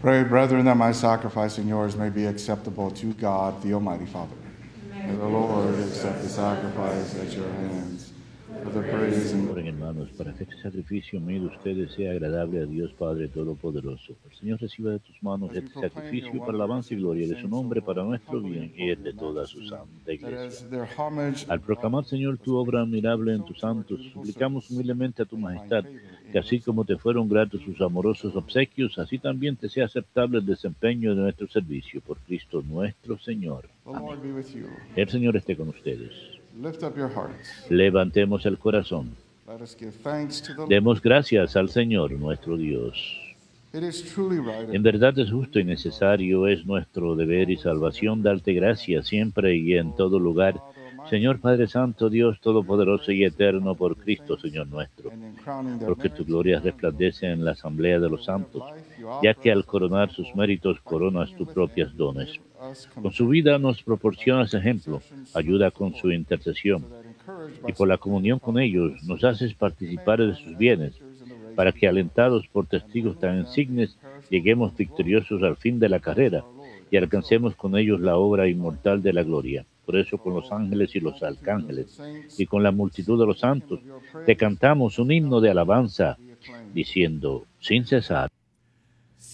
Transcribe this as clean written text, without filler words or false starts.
Pray, brethren, that my sacrifice and yours may be acceptable to God, the Almighty Father. May the Lord accept the sacrifice at your hands for the praise and Oren, hermanos, para que este sacrificio mío de ustedes sea agradable a Dios Padre Todopoderoso. El Señor reciba de tus manos as we este proclaim your sacrificio para la wondrous alabanza y and your gloria de su saints, O nombre, para Lord, we nuestro humbly bien y implore el your de toda su majesty, santa that iglesia. as their homage Al proclamar, Señor, tu obra admirable en tus to our santos, dutiful suplicamos service, humildemente a tu they find majestad favor in que your así como sight. te fueron gratos sus amorosos obsequios, así también te sea aceptable el desempeño de nuestro servicio por Cristo nuestro Señor. The Amén. Lord be with you. El Señor esté con ustedes. Lift up your hearts. Levantemos el corazón. Let us give thanks to the Lord. Demos gracias al Señor nuestro Dios. It is truly right En verdad es justo y necesario, es nuestro deber y salvación darte gracias siempre y en todo lugar, Señor Padre Santo, Dios Todopoderoso y Eterno, por Cristo, Señor nuestro, porque tu gloria resplandece en la asamblea de los santos, ya que al coronar sus méritos coronas tus propios dones. Con su vida nos proporcionas ejemplo, ayuda con su intercesión, y por la comunión con ellos nos haces participar de sus bienes, para que alentados por testigos tan insignes lleguemos victoriosos al fin de la carrera y alcancemos con ellos la obra inmortal de la gloria. Por eso con los ángeles y los arcángeles y con la multitud de los santos te cantamos un himno de alabanza, diciendo sin cesar.